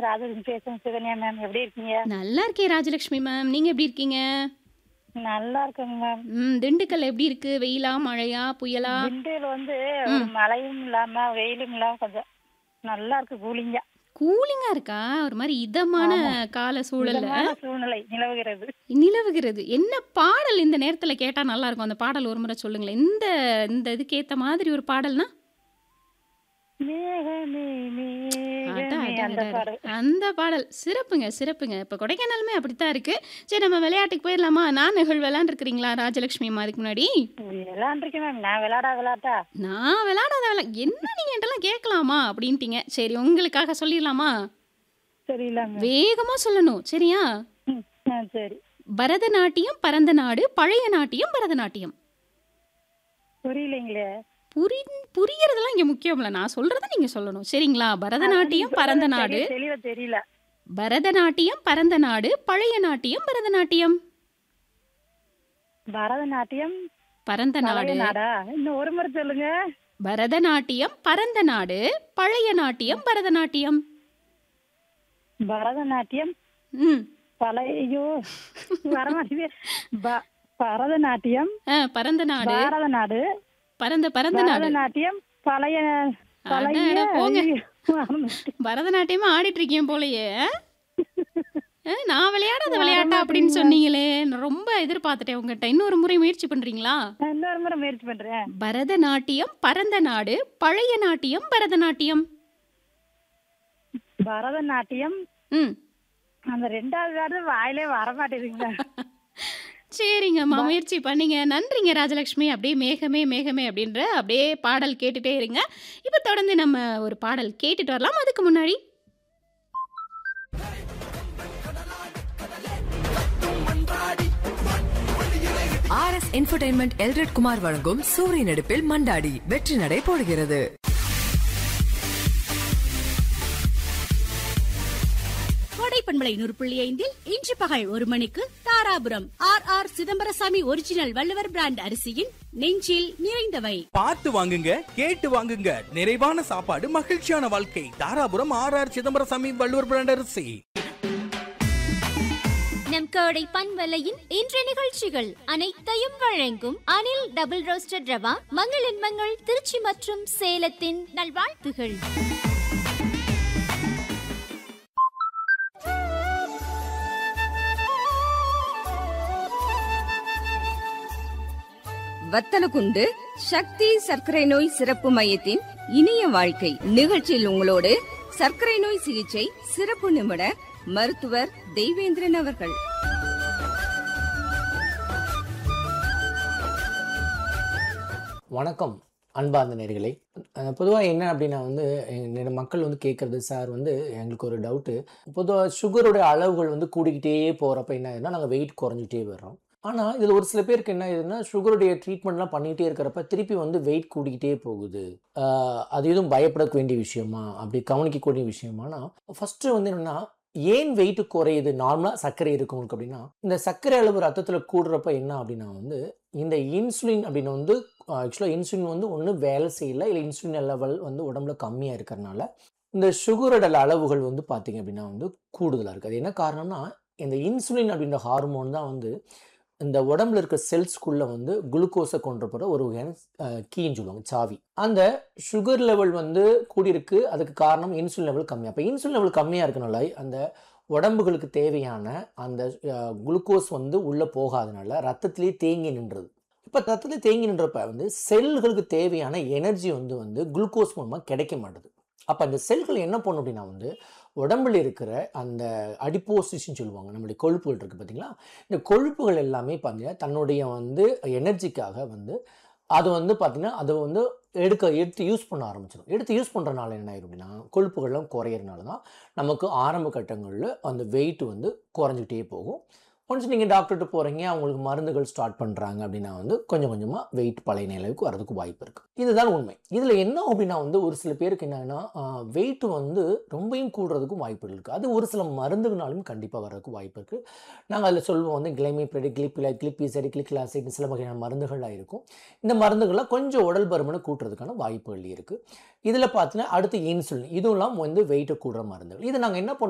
இருந்து ராஜலட்சுமி பேசுறேன் சுகன்யா மேம். எப்படி இருக்கீங்க? நல்லா இருக்கேன் ராஜலட்சுமி மேம். நீங்க எப்படி இருக்கீங்க? நல்லா இருக்கேங்க மேம். திண்டுக்கல் எப்படி இருக்கு? வெயிலா, மழையா, புயலா? திண்டுக்கல் வந்து ஒரு ம். மழையும் இல்லாம வெயிலும் இல்லாம கொஞ்சம் நல்லா இருக்கு கூலிங்கா. கூலிங்கா இருக்கா? ஒரு மாரி இதமான ஆமா. கால சூழல்ல இதமான சூழ்நிலை நிலவுகிறது. நிலவுகிறது. என்ன பாடல் இந்த நேரத்துல கேட்டா நல்லா இருக்கும்? அந்த பாடல் ஒரு முறை சொல்லுங்களேன். இந்த இந்த இதுக்கு ஏத்த மாதிரி ஒரு பாடல்னா? மேகமே அட, மேகமே அட, அந்த அட, அட. பாடல். அந்த பாடல். சிறப்புங்க, சிறப்புங்க. இப்ப கொடைக்கானலுமே அப்படித்தான் இருக்கு. சரி நம்ம விளையாட்டுக்கு போயிரலாமா? நான் நிகழ் விளையாண்டுருக்கிறீங்களா ராஜலட்சுமி அம்மா அதுக்கு முன்னாடி? விளையாண்டுருக்கேன் மேம். நான் விளையாட்டா நான் விளையாடாத என்ன நீங்க என்ட்டலாம் கேட்கலாமா? அப்படின்ட்டீங்க. சரி உங்களுக்காக சொல்லிரலாமா? தெரியல மேம். வேகமா சொல்லணும். சரியா? ம். சரி. பரதநாட்டியம் பரந்த நாடு, பழைய நாட்டியம் பரதநாட்டியம். புரியலைங்களே. புரியறதெல்லாம் இங்க முக்கியம்ல. நான் சொல்றத நீங்க சொல்லணும். சரிங்களா? நீங்க பரதநாட்டியம் பரந்த சொல்றது நாடு, தெளிவா தெரியல. பரதநாட்டியம் பரந்த நாடு, பழைய நாட்டியம் பரதநாட்டியம். பரதநாட்டியம் பரந்த பழைய நாடு, நாடா? இன்னும் ஒரு முறை சொல்லுங்க. பரதநாட்டியம் பரந்த நாடு, பழைய நாட்டியம் பரதநாட்டியம். பரதநாட்டியம் ம். பழைய ஐயோ வரமாட்டேங்குது. பரதநாட்டியம் பரந்த நாடு, பாரத நாடு பரந்த பரந்த நாடு. பரதநாட்டியம் பழைய அட, பழைய அட, போங்க. ஐயோ, மறந்துட்டேன். பரதநாட்டியமா ஆடிட்டு இருக்கீங்க போலயே. நான் விளையாடாத விளையாட்டா அப்படின்னு வரமாட்டேங்குது. சொன்னீங்களே. நான் ரொம்ப எதிர்பார்த்துட்டேன் உங்ககிட்ட. இன்னொரு முறை முயற்சி பண்றீங்களா? நான் இன்னொரு முறை முயற்சி பண்றேன். பரதநாட்டியம் பரந்த நாடு, பழைய நாட்டியம் பரதநாட்டியம். பரதநாட்டியம் ம். அந்த ரெண்டாவது வார்த்தை வாயிலே வரமாட்டேங்குதுங்க. சரிங்கம்மா முயற்சி பண்ணீங்க. நன்றிங்க ராஜலட்சுமி. அப்படியே மேகமே மேகமே அப்படின்ற அப்படியே பாடல் கேட்டுட்டே இருங்க. இப்போ தொடர்ந்து நம்ம ஒரு பாடல் கேட்டுட்டு வரலாம். அதுக்கு முன்னாடி RS என்டர்டெயின்மெண்ட் எல்ரட் குமார் வழங்கும் சூரிய நடிப்பில் மண்டாடி வெற்றி நடை போடுகிறது. கோடைப்பண்பலை 100.5 இன்று பகல் 1 மணிக்கு Dharapuram R Chidambarasamy original Valluvar brand அரிசியின் நெஞ்சில் நிறைந்தவை. பார்த்து வாங்குங்க, கேட்டு வாங்குங்க. நிறைவான சாப்பாடு, மகிழ்ச்சியான வாழ்க்கை. தாராபுரம் ஆர் சிதம்பரசாமி வள்ளுவர் பிராண்ட் அரிசி. நம் கோடை பண்பலையின் இன்றைய நிகழ்ச்சிகள் அனைத்தையும் வழங்கும் அனில் டபுள் ரோஸ்டட் ரவா, மங்களின் மங்கள் திருச்சி மற்றும் சேலத்தின் நல்வாழ்த்துகள். வத்தலகுண்டு சக்தி சர்க்கரை நோய் சிறப்பு மையத்தின் இனிய வாழ்க்கை நிகழ்ச்சியில் உங்களோடு சர்க்கரை நோய் சிகிச்சை சிறப்பு நிபுணர் மருத்துவர் தெய்வேந்திரன் அவர்கள். வணக்கம் அன்பார்ந்த நேயர்களே. பொதுவாக என்ன அப்படின்னா மக்கள் கேட்குறது, சார் எங்களுக்கு ஒரு டவுட்டு. பொதுவாக சுகருடைய அளவுகள் கூடிக்கிட்டே போகிறப்ப என்ன ஆகுதுன்னா நாங்கள் வெயிட் குறைஞ்சிட்டே வர்றோம். ஆனால் இதில் ஒரு சில பேருக்கு என்ன ஆகுதுன்னா சுகருடைய ட்ரீட்மெண்ட்லாம் பண்ணிகிட்டே இருக்கிறப்ப திருப்பி வெயிட் கூடிக்கிட்டே போகுது. அது எதுவும் பயப்பட வேண்டிய விஷயமா, அப்படி கவனிக்கக்கூடிய விஷயமானா, ஃபஸ்ட்டு என்னென்னா ஏன் வெயிட் குறையுது? நார்மலாக சர்க்கரை இருக்கவங்களுக்கு அப்படின்னா இந்த சர்க்கரை அளவு ரத்தத்தில் கூடுறப்ப என்ன அப்படின்னா இந்த இன்சுலின் அப்படின்னு ஆக்சுவலாக இன்சுலின் ஒன்று வேலை செய்யலை, இல்லை இன்சுலின் லெவல் உடம்புல கம்மியாக இருக்கிறனால இந்த சுகரோட அளவுகள் பார்த்தீங்க அப்படின்னா கூடுதலாக இருக்குது. அது என்ன காரணம்னா இந்த இன்சுலின் அப்படின்ற ஹார்மோன் தான் இந்த உடம்புல இருக்க செல்ஸ்குள்ளே குளுக்கோஸை கொண்டு போகிற ஒரு வகையான கீன்னு சொல்லுவாங்க, சாவி. அந்த சுகர் லெவல் கூடியிருக்கு. அதுக்கு காரணம் இன்சுலின் லெவல் கம்மியாக. அப்போ இன்சுலின் லெவல் கம்மியாக இருக்கனால அந்த உடம்புகளுக்கு தேவையான அந்த குளுக்கோஸ் உள்ளே போகாதனால ரத்தத்திலேயே தேங்கி நின்றது. இப்போ ரத்தத்தில் தேங்கி நின்றப்ப செல்களுக்கு தேவையான எனர்ஜி குளுக்கோஸ் மூலமாக கிடைக்க மாட்டுது. அப்போ அந்த செல்கள் என்ன பண்ணும் அப்படின்னா உடம்புல இருக்கிற அந்த அடிப்போசிஸ்ன்னு சொல்லுவாங்க, நம்மளுடைய கொழுப்புகள் இருக்குது பார்த்தீங்களா, இந்த கொழுப்புகள் எல்லாமே பார்த்தீங்கன்னா தன்னுடைய எனர்ஜிக்காக அது பார்த்தீங்கன்னா அதை எடுத்து யூஸ் பண்ண ஆரம்பிச்சிடும். எடுத்து யூஸ் பண்ணுறதுனால என்ன ஆயிரும் அப்படின்னா கொழுப்புகள்லாம் குறையிறதுனால தான் நமக்கு ஆரம்ப கட்டங்களில் அந்த வெயிட் குறைஞ்சிக்கிட்டே போகும். ஒன்ஸ் நீங்கள் டாக்டர்கிட்ட போகிறீங்க, அவங்களுக்கு மருந்துகள் ஸ்டார்ட் பண்ணுறாங்க அப்படின்னா கொஞ்சம் கொஞ்சமாக வெயிட் பழைய நிலைக்கு வரதுக்கு வாய்ப்பு இருக்குது. இதுதான் உண்மை. இதில் என்ன அப்படின்னா ஒரு சில பேருக்கு என்னன்னா வெயிட் ரொம்பவும் கூடுறதுக்கும் வாய்ப்புகள் இருக்குது. அது ஒரு சில மருந்துகளாலும் கண்டிப்பாக வர்றதுக்கு வாய்ப்பு இருக்குது. நாங்கள் அதில் சொல்லுவோம் கிளைமிப்ரெட், கிளிப்பிசைடு, கிளிக்லாசைடு சில வகையான மருந்துகளாக இருக்கும். இந்த மருந்துகள்லாம் கொஞ்சம் உடல் பருமனை கூட்டுறதுக்கான வாய்ப்புகள் இருக்குது. இதில் பார்த்தீங்கன்னா அடுத்து இன்சுலின், இதுவும் வெயிட்டை கூடுற மருந்துகள். இதை நாங்கள் என்ன பண்ணுவோம்